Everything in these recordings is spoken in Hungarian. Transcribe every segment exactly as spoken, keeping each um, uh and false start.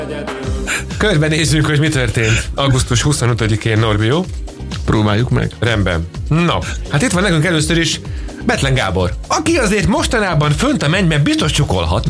Körbenézzük, hogy mi történt augusztus huszonötödikén, Norbi, jó? Próbáljuk meg. Rendben. Na, hát itt van nekünk először is Bethlen Gábor, aki azért mostanában fönt a mennyben biztos csukolhat.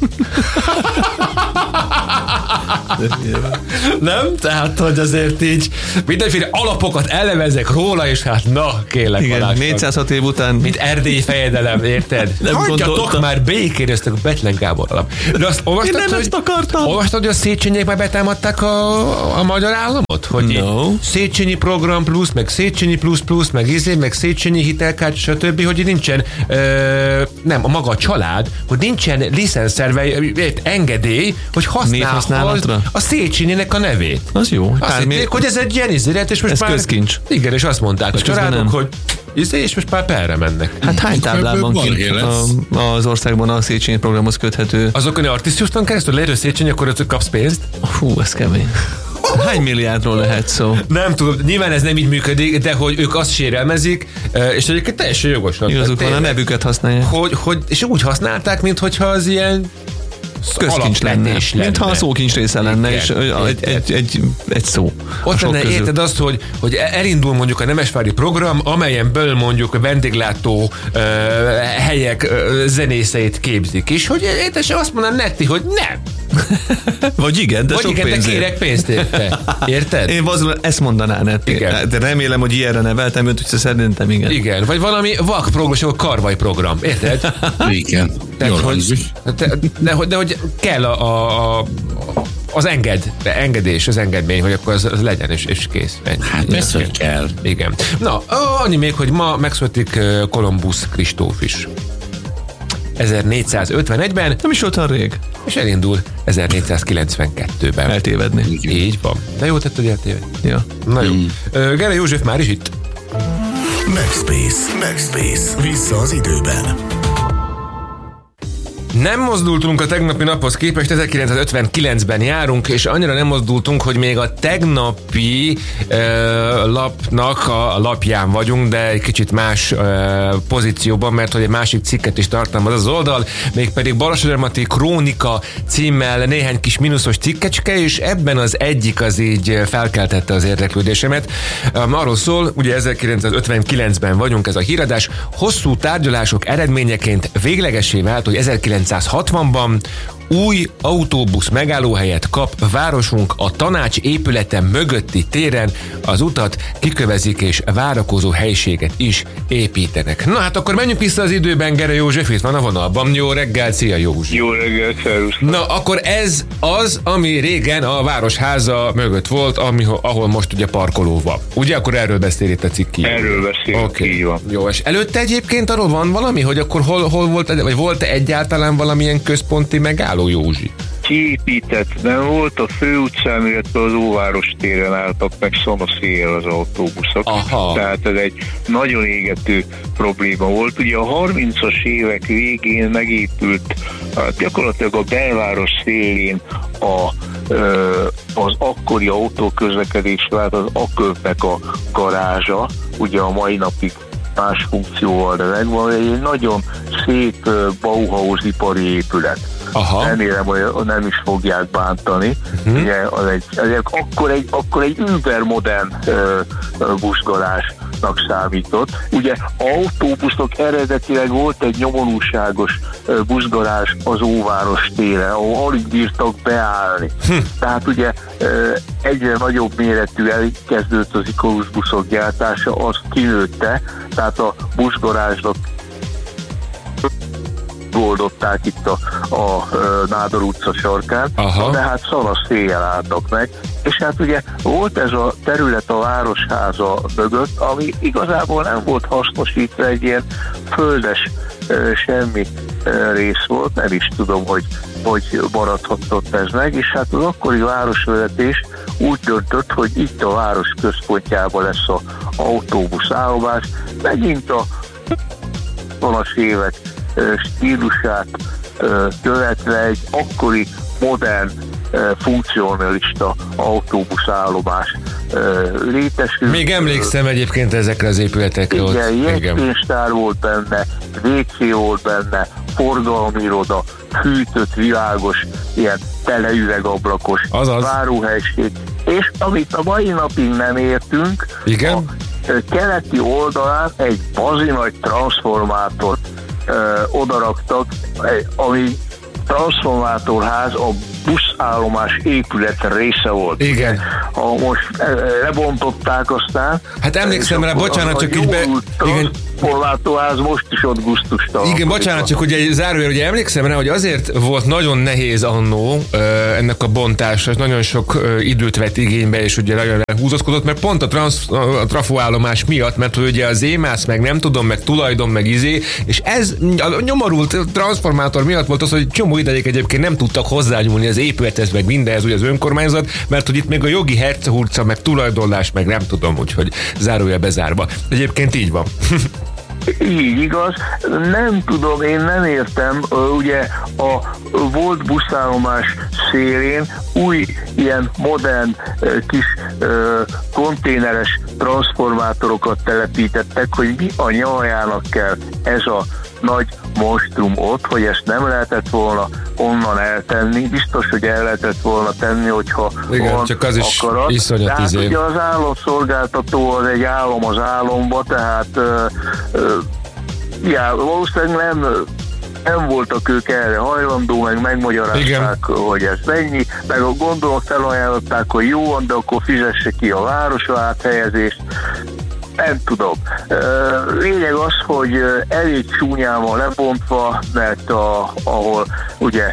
Nem? Tehát, hogy azért így mindenféle alapokat elevezek róla, és hát na, kérlek. Igen, négyszázhat év után. Mint erdélyi fejedelem, érted? Nem hagyjatok gondoltam. Már békén ezt a Bethlen Gábor alap. De azt olvastad, Én nem hogy, ezt akartam. Olvastad, hogy a Széchenyiek már betámadták a, a magyar államot? Hogy no. Széchenyi program plusz, meg Széchenyi plusz plusz, meg izé, meg Széchenyi hitelkártya, stb., hogy nincsen, ö, nem, a maga a család, hogy nincsen licensszerve, engedély, hogy használhat a Széchenyinek a nevét. Az jó. Azt hitték, hogy ez egy ilyen izélet, és most ez már... közkincs. Igen, és azt mondták a családok, hogy izé, és most már perre mennek. Hát hány táblában kint az országban a Széchenyi programhoz köthető? Azokon a Artisiuson keresztül leérő Széchenyi, akkor ott kapsz pénzt? Hú, ez kemény. Hány milliárdról lehet szó? Nem tudom, nyilván ez nem így működik, de hogy ők azt sérelmezik, és egyébként teljesen jogosan. Igazuk van, a nevüket használják. Hogy, hogy, és úgy használták, mintha az ilyen közkincs lenne. lenne. Mintha a szókincs része lenne, igen, és egy, egy, egy, egy szó. Ott lenne, érted azt, hogy, hogy elindul mondjuk a Nemesvári program, amelyen belül mondjuk a vendéglátó uh, helyek uh, zenészeit képzik, és hogy értesen azt mondaná Netti, hogy nem. Vagy igen, de Vagy sok igen, pénzért. de kérek pénzt érte. Érted? Én valószínűleg ezt mondaná Netti. Igen. De remélem, hogy ilyenre neveltem őt, úgyhogy szerintem igen. Igen, vagy valami vak program, karvaj program, érted? Igen, jól hangzik. De, de, de, de hogy kell a, a, a az enged, de engedés, az engedmény, hogy akkor az, az legyen, és, és kész. Ennyi. Hát persze, hogy kell. Igen. Na, annyi még, hogy ma megszületik Kolumbusz Kristóf is. ezernégyszázötvenegyben. Nem is volt olyan rég. És elindul ezernégyszázkilencvenkettőben. Eltévedni. Így van. De jó tett, hogy eltévedni. Ja. Na jó. Mm. Gere József már is itt. Backspace, Backspace. Vissza az időben. Nem mozdultunk a tegnapi naphoz képest, ezerkilencszázötvenkilencben járunk, és annyira nem mozdultunk, hogy még a tegnapi uh, lapnak a lapján vagyunk, de egy kicsit más uh, pozícióban, mert hogy egy másik cikket is tartalmaz az oldal, mégpedig Balassagyarmati Krónika címmel néhány kis mínuszos cikkecske, és ebben az egyik az így felkeltette az érdeklődésemet. Um, arról szól, ugye ezerkilencszázötvenkilencben vagyunk, ez a híradás, hosszú tárgyalások eredményeként véglegessé vált, hogy ezerkilencszázhatvanban új autóbusz megállóhelyet kap városunk a tanács épülete mögötti téren, az utat kikövezik és várakozó helységet is építenek. Na hát akkor menjünk vissza az időben, Gere József itt van a vonalban. Jó reggel, szia József! Jó reggel, szervusz! Na akkor ez az, ami régen a Városháza mögött volt, ami, ahol most ugye parkoló van. Ugye akkor erről beszél itt a cikk? Erről beszél, okay. Így van. Jó, és előtte egyébként arról van valami, hogy akkor hol, hol volt, vagy volt-e egyáltalán valamilyen központi megálló, Józsi? Kiépített, nem volt a főutcán, illetve az Óváros téren álltak meg szanaszéjjel az autóbuszok. Aha. Tehát ez egy nagyon égető probléma volt. Ugye a harmincas évek végén megépült gyakorlatilag a belváros szélén a, az akkori autóközlekedés, tehát az Akölpnek a garázsa, ugye a mai napig más funkcióval, de megvan, egy nagyon szép Bauhaus ipari épület. Aha. Remélem, hogy nem is fogják bántani. Uh-huh. Ugye, az egy, az egy, akkor, egy, akkor egy übermodern uh, buszgarázsnak számított. Ugye autóbuszok eredetileg volt egy nyomorúságos uh, buszgarázs az Óváros téren, ahol alig bírtak beállni. Hm. Tehát ugye uh, egyre nagyobb méretű elkezdődött az Ikarus buszok gyártása, azt kinőtte, tehát a buszgarázsnak oldották itt a, a, a Nádor utca sarkán, aha. De hát szanaszéjjel álltak meg, és hát ugye volt ez a terület a Városháza mögött, ami igazából nem volt hasznosítva, egy ilyen földes semmi rész volt, nem is tudom, hogy, hogy maradhatott ez meg, és hát az akkori városvezetés úgy döntött, hogy itt a város központjában lesz az autóbuszállomás, megint a hatvanas évek stílusát követve egy akkori modern, funkcionalista autóbuszállomás létesült. Még emlékszem egyébként ezekre az épületekre. Igen, jegypénztár volt benne, vé cé volt benne, forgalmiroda, fűtött, világos, ilyen teleüvegablakos Azaz. váróhelység, és amit a mai napig nem értünk, igen? A keleti oldalán egy bazinagy transformátort ö, odaraktak, ami transformátorház a buszállomás épület része volt. Igen. Ha most lebontották aztán. Hát emlékszem rá, bocsánat, csak így be... Igen. Formátóház most is ott gusztustalan. Igen, bocsánat, csak ugye zárójel, ugye emlékszem rá, hogy azért volt nagyon nehéz annó ennek a bontása, és nagyon sok időt vett igénybe, és ugye nagyon húzózkodott, mert pont a, transz, a trafóállomás miatt, mert hogy ugye az émász, meg nem tudom, meg tulajdon, meg izé, és ez a nyomorult transformátor miatt volt az, hogy csomó ideig egyébként nem tudtak hozzányúlni az épülethez, meg mindenhez, ugye az önkormányzat, mert hogy itt még a jogi hercehurca, meg tulajdonlás, meg nem tudom, úgyhogy zárójel bezárva. Egyébként így van. Így igaz, nem tudom, én nem értem, ugye a volt buszállomás szélén új ilyen modern kis konténeres transformátorokat telepítettek, hogy mi a nyajának kell ez a nagy monstrum ott, hogy ezt nem lehetett volna onnan eltenni. Biztos, hogy el lehetett volna tenni, hogyha igen, van csak az is akarat. iszonyat izé. Ugye az államszolgáltató az egy állam az álomba, tehát uh, uh, já, valószínűleg nem, nem voltak ők erre hajlandó, meg megmagyarázták, igen, hogy ez mennyi, meg a gondolat felajánlották, hogy jó van, de akkor fizesse ki a városra áthelyezést. Nem tudom. Lényeg az, hogy elég csúnyán van lebontva, mert a, ahol ugye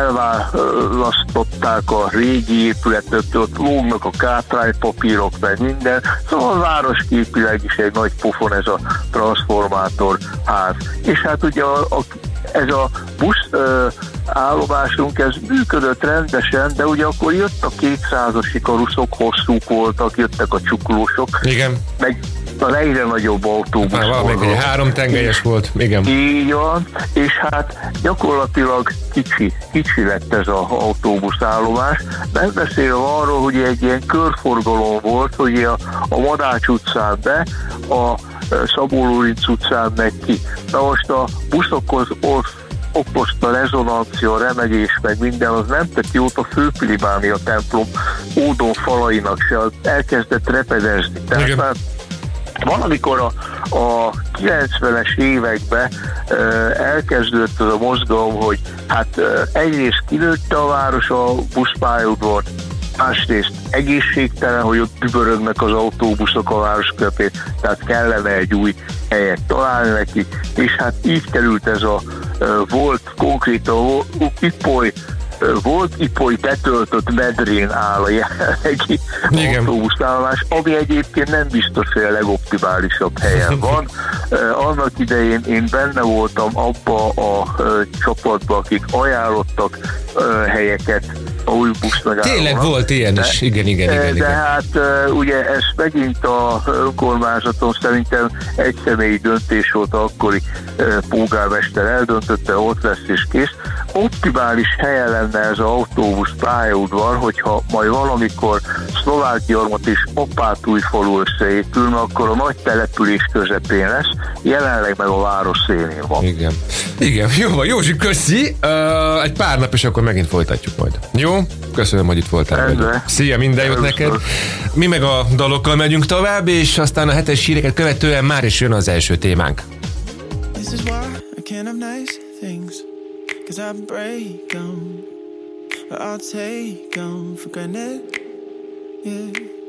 elválasztották a régi épületet, ott lógnak a kátránypapírok, meg minden. Szóval városképileg is egy nagy pofon ez a transformátorház. És hát ugye a, a, ez a busz ö, állomásunk, ez működött rendesen, de ugye akkor jött a kétszázas ikaruszok, hosszúk voltak, jöttek a csuklósok. Igen. Meg az egyre nagyobb autóbusz. Még egy három tengelyes volt, igen. Így van, és hát gyakorlatilag kicsi, kicsi lett ez az autóbuszállomás. Nem beszélve arról, hogy egy ilyen körforgalom volt, hogy a, a Madács utcán be, a Szabó Lórinc utcán meg ki. Na most a buszokhoz okozta rezonancia, remegés, meg minden, az nem tett jót a Főpilibánia templom ódon falainak se, az elkezdett repedezni. Tehát valamikor a, a kilencvenes években uh, elkezdődött az a mozgalom, hogy hát uh, egyrészt kinőtte a város a buszpályaudvart, másrészt egészségtelen, hogy ott dübörögnek az autóbuszok a város közepén, tehát kellene egy új helyet találni neki, és hát így került ez a uh, volt konkrétan Ipoly, volt Ipoly betöltött medrén áll a jelenlegi autóbuszállomás, ami egyébként nem biztos, hogy a legoptimálisabb helyen van. Annak idején én benne voltam abba a csapatba, akik ajánlottak helyeket a új buszmegállónak. Tényleg volt ilyen is, de, igen, igen, igen. De igen. hát ugye ez megint a önkormányzaton szerintem egyszemélyi döntés volt, akkori polgármester eldöntötte, ott lesz és kész. Optimális helyen lenne ez az autóbusz pályaudvar, hogyha majd valamikor Szlovákgyarmat és Apátújfalu összeépül, akkor a nagy település közepén lesz, jelenleg meg a város szélén van. Igen. Igen, jó van, Józsi, köszi. Uh, egy pár nap, és akkor megint folytatjuk majd. Jó? Köszönöm, hogy itt voltál. Szia, minden jót neked. Mi meg a dalokkal megyünk tovább, és aztán a hetes híreket követően már is jön az első témánk. This is why I can't have nice things, 'cause I break them, but I'll take them for granted, yeah.